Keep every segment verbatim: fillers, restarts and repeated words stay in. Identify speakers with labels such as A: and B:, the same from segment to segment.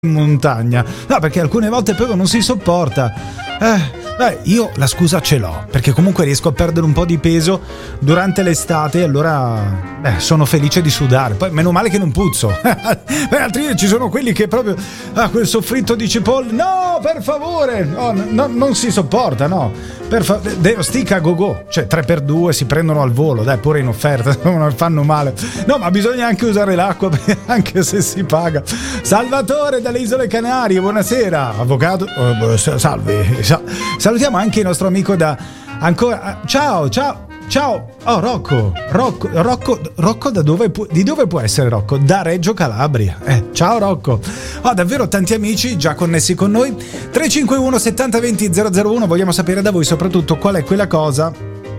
A: in montagna. No, perché alcune volte proprio non si sopporta. Eh, beh, io la scusa ce l'ho, perché comunque riesco a perdere un po' di peso durante l'estate, allora beh, sono felice di sudare. Poi meno male che non puzzo. Beh, altrimenti ci sono quelli che proprio ah, quel soffritto di cipolle. No, per favore, no, no, non si sopporta, no. Per fa- devo stica a go-go, cioè tre per due si prendono al volo, dai, pure in offerta, non fanno male. No, ma bisogna anche usare l'acqua, anche se si paga. Salvatore dalle Isole Canarie, buonasera. Avvocato, oh, salve. Salutiamo anche il nostro amico da ancora. Ciao, ciao, ciao. Oh, Rocco, Rocco, Rocco, Rocco da dove pu- di dove può essere Rocco? Da Reggio Calabria. Eh, ciao Rocco. Oh, davvero tanti amici già connessi con noi. tre cinque uno settanta venti zero zero uno. Vogliamo sapere da voi soprattutto qual è quella cosa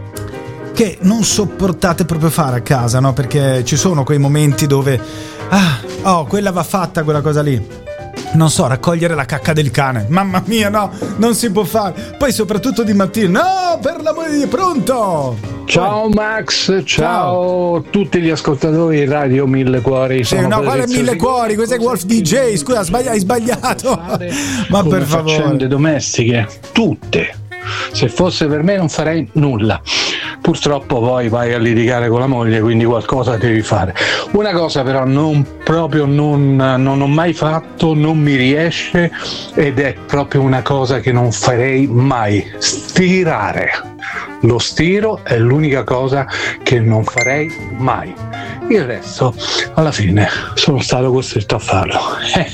A: che non sopportate proprio fare a casa, no? Perché ci sono quei momenti dove ah, oh, quella va fatta, quella cosa lì. Non so, raccogliere la cacca del cane. Mamma mia, no, non si può fare. Poi soprattutto di mattina. No, per l'amore di Dio, pronto?
B: Ciao Max, ciao, ciao a tutti gli ascoltatori di Radio Mille Cuori.
A: Sì, no, quale Mille Cuori? Questo è Wolf D J. Scusa, sbagli- hai sbagliato. Ma per favore.
B: Faccende domestiche, tutte. Se fosse per me non farei nulla. Purtroppo poi vai a litigare con la moglie, quindi qualcosa devi fare. Una cosa però non proprio non, non ho mai fatto, non mi riesce, ed è proprio una cosa che non farei mai: stirare. Lo stiro è l'unica cosa che non farei mai. Il resto alla fine sono stato costretto a farlo. Eh,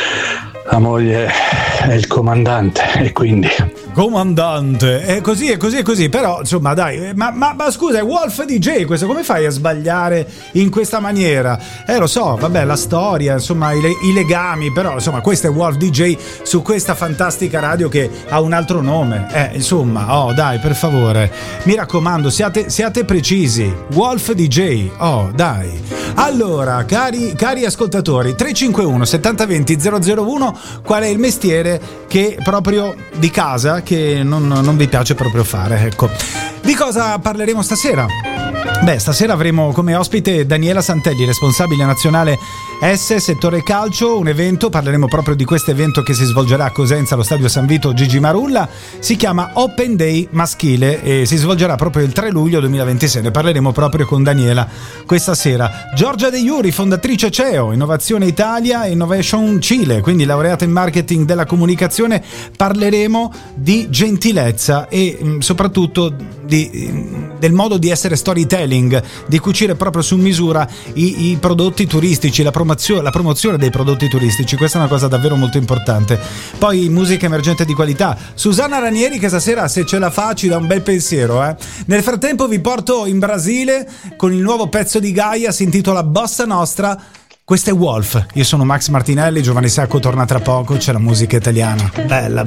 B: la moglie è il comandante e quindi
A: comandante, è così, è così, è così. Però insomma dai, ma, ma, ma scusa, è Wolf D J questo, come fai a sbagliare in questa maniera? Eh lo so, vabbè, la storia, insomma i, i legami, però insomma questo è Wolf D J su questa fantastica radio che ha un altro nome. Eh insomma, oh dai, per favore, mi raccomando, siate, siate precisi. Wolf D J, oh dai. Allora, cari, cari ascoltatori, tre cinque uno settanta venti zero zero uno, qual è il mestiere che proprio di casa che non, non vi piace proprio fare? Ecco, di cosa parleremo stasera? Beh, stasera avremo come ospite Daniela Santelli, responsabile nazionale S settore calcio, un evento, parleremo proprio di questo evento che si svolgerà a Cosenza allo stadio San Vito Gigi Marulla, si chiama Open Day maschile e si svolgerà proprio il tre luglio duemilaventisei, ne parleremo proprio con Daniela questa sera. Giorgia De Iuri, fondatrice C E O, Innovazione Italia e Innovation Cile, quindi laureata in marketing della comunicazione, parleremo di gentilezza e mh, soprattutto di, del modo di essere storytelling, di cucire proprio su misura i, i prodotti turistici, la promozione, la promozione dei prodotti turistici. Questa è una cosa davvero molto importante. Poi musica emergente di qualità. Susanna Ranieri che stasera, se ce la fa, ci dà un bel pensiero, eh. Nel frattempo vi porto in Brasile con il nuovo pezzo di Gaia, si intitola Bossa Nostra. Questo è Wolf. Io sono Max Martinelli, Giovanni Sacco torna tra poco, c'è la musica italiana. Bella.